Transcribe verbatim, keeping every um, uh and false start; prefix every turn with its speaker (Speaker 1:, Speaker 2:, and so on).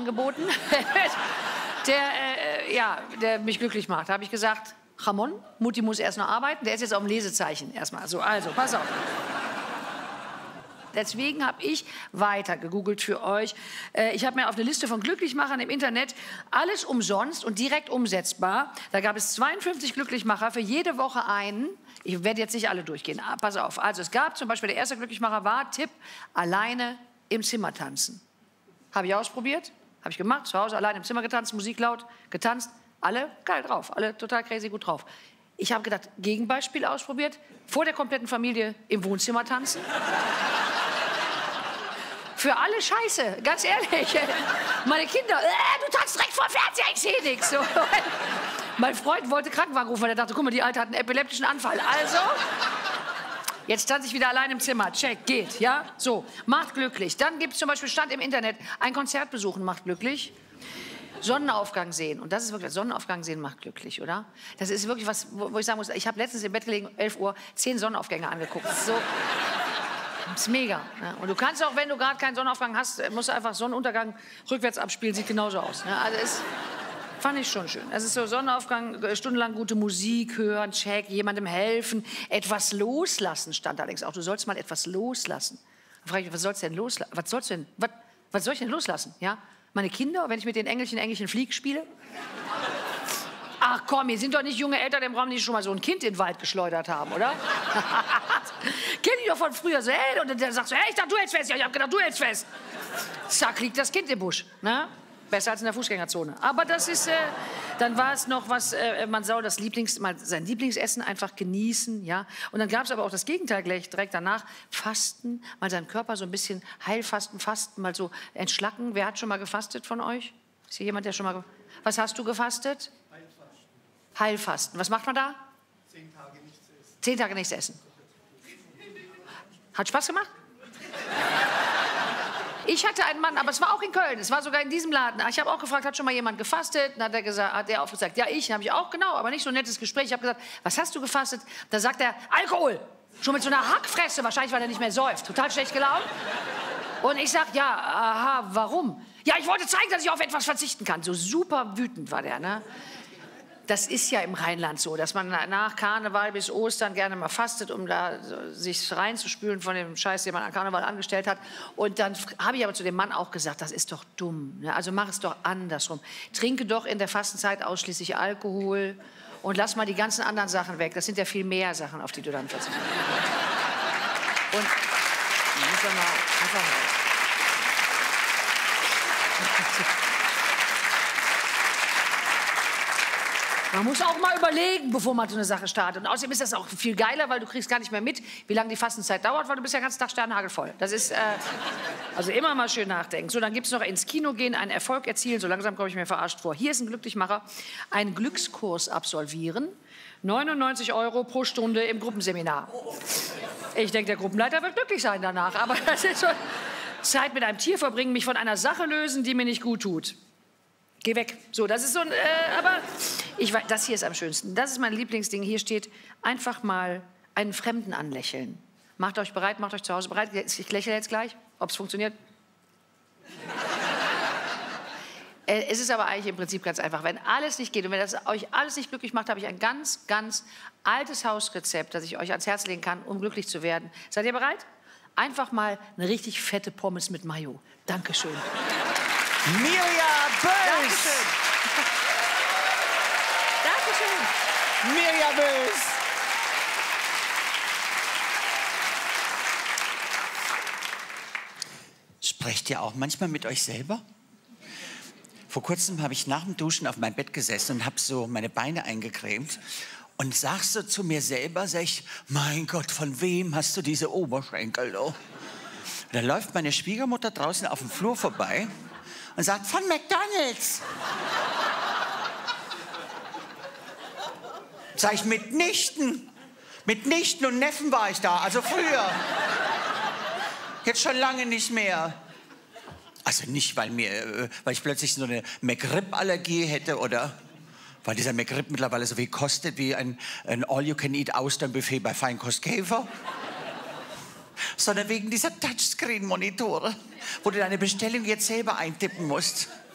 Speaker 1: angeboten, der, äh, ja, der mich glücklich macht. Da habe ich gesagt, Ramon, Mutti muss erst noch arbeiten. Der ist jetzt auf dem Lesezeichen erstmal. So, also, pass auf. Deswegen habe ich weiter gegoogelt für euch. Äh, ich habe mir auf eine Liste von Glücklichmachern im Internet alles umsonst und direkt umsetzbar. Da gab es zweiundfünfzig Glücklichmacher, für jede Woche einen. Ich werde jetzt nicht alle durchgehen. Ah, pass auf. Also es gab zum Beispiel, der erste Glücklichmacher war, Tipp, alleine im Zimmer tanzen. Habe ich ausprobiert, habe ich gemacht, zu Hause alleine im Zimmer getanzt, Musik laut, getanzt. Alle geil drauf, alle total crazy gut drauf. Ich habe gedacht, Gegenbeispiel ausprobiert, vor der kompletten Familie im Wohnzimmer tanzen. Für alle Scheiße, ganz ehrlich. Meine Kinder, äh, du tanzt direkt vor dem Fernseher, ich sehe nichts. So. Mein Freund wollte Krankenwagen rufen, weil er dachte, guck mal, die Alte hat einen epileptischen Anfall. Also, jetzt tanze ich wieder allein im Zimmer. Check, geht, ja? So, macht glücklich. Dann gibt es zum Beispiel, stand im Internet, ein Konzert besuchen macht glücklich. Sonnenaufgang sehen. Und das ist wirklich, Sonnenaufgang sehen macht glücklich, oder? Das ist wirklich was, wo, wo ich sagen muss, ich habe letztens im Bett gelegen, elf Uhr, zehn Sonnenaufgänge angeguckt. So. Das ist mega. Ja. Und du kannst auch, wenn du gerade keinen Sonnenaufgang hast, musst du einfach Sonnenuntergang rückwärts abspielen, sieht genauso aus. Ja. Also ist, fand ich schon schön. Es ist so Sonnenaufgang, stundenlang gute Musik hören, check, jemandem helfen, etwas loslassen stand allerdings auch. Du sollst mal etwas loslassen. Da frage ich mich, was sollst du denn loslassen? Was sollst du denn, was, was soll ich denn loslassen? Ja? Meine Kinder, wenn ich mit den Engelchen Engelchen Flieg spiele? Ach komm, hier sind doch nicht junge Eltern im Raum, die schon mal so ein Kind in den Wald geschleudert haben, oder? Kenn ich doch von früher so, hey, und dann sagst du, hey, ich dachte, du hältst fest. Ja, ich hab gedacht, du hältst fest. Zack, liegt das Kind im Busch. Ne? Besser als in der Fußgängerzone. Aber das ist, äh, dann war es noch was, äh, man soll das Lieblings, mal sein Lieblingsessen einfach genießen, ja. Und dann gab es aber auch das Gegenteil gleich direkt danach, Fasten, mal seinen Körper so ein bisschen Heilfasten, Fasten, mal so entschlacken. Wer hat schon mal gefastet von euch? Ist hier jemand, der schon mal, was hast du gefastet? Heilfasten. Heilfasten. Was macht man da? Zehn Tage nichts essen. Zehn Tage nichts essen. Hat Spaß gemacht? Ich hatte einen Mann, aber es war auch in Köln, es war sogar in diesem Laden. Ich habe auch gefragt, hat schon mal jemand gefastet? Dann hat er gesagt, hat er aufgesagt, ja, ich. Dann habe ich auch, genau, aber nicht so ein nettes Gespräch. Ich habe gesagt, was hast du gefastet? Da sagt er, Alkohol. Schon mit so einer Hackfresse, wahrscheinlich, weil er nicht mehr säuft. Total schlecht gelaunt. Und ich sage, ja, aha, warum? Ja, ich wollte zeigen, dass ich auf etwas verzichten kann. So super wütend war der, ne? Das ist ja im Rheinland so, dass man nach Karneval bis Ostern gerne mal fastet, um da sich reinzuspülen von dem Scheiß, den man an Karneval angestellt hat. Und dann habe ich aber zu dem Mann auch gesagt, das ist doch dumm. Ne? Also mach es doch andersrum. Trinke doch in der Fastenzeit ausschließlich Alkohol und lass mal die ganzen anderen Sachen weg. Das sind ja viel mehr Sachen, auf die du dann verzichtest. Und muss man mal, einfach mal. Man muss auch mal überlegen, bevor man so eine Sache startet. Und außerdem ist das auch viel geiler, weil du kriegst gar nicht mehr mit, wie lange die Fastenzeit dauert, weil du bist ja den ganzen Tag sternhagelvoll. Das ist, äh, also immer mal schön nachdenken. So, dann gibt es noch ins Kino gehen, einen Erfolg erzielen. So langsam komme ich mir verarscht vor. Hier ist ein Glücklichmacher. Einen Glückskurs absolvieren. neunundneunzig Euro pro Stunde im Gruppenseminar. Ich denke, der Gruppenleiter wird glücklich sein danach. Aber das ist schon Zeit mit einem Tier verbringen, mich von einer Sache lösen, die mir nicht gut tut. Geh weg. So, das ist so ein, äh, aber ich weiß, das hier ist am schönsten. Das ist mein Lieblingsding. Hier steht, einfach mal einen Fremden anlächeln. Macht euch bereit, macht euch zu Hause bereit. Ich lächle jetzt gleich, ob es funktioniert. äh, es ist aber eigentlich im Prinzip ganz einfach. Wenn alles nicht geht und wenn das euch alles nicht glücklich macht, habe ich ein ganz, ganz altes Hausrezept, das ich euch ans Herz legen kann, um glücklich zu werden. Seid ihr bereit? Einfach mal eine richtig fette Pommes mit Mayo. Dankeschön.
Speaker 2: Mirja Bös!
Speaker 1: Dankeschön!
Speaker 2: Mirja Bös! Sprecht ihr auch manchmal mit euch selber? Vor kurzem habe ich nach dem Duschen auf meinem Bett gesessen und habe so meine Beine eingecremt und sag so zu mir selber, sag ich, mein Gott, von wem hast du diese Oberschenkel? Oh? Da läuft meine Schwiegermutter draußen auf dem Flur vorbei und sagt, von McDonald's. Sag ich, mitnichten. Mitnichten und Neffen war ich da, also früher. Jetzt schon lange nicht mehr. Also nicht, weil, mir, weil ich plötzlich so eine McRib-Allergie hätte oder weil dieser McRib mittlerweile so viel kostet wie ein, ein All-You-Can-Eat-Austernbuffet bei Feinkost Käfer. Sondern wegen dieser Touchscreen-Monitore, wo du deine Bestellung jetzt selber eintippen musst.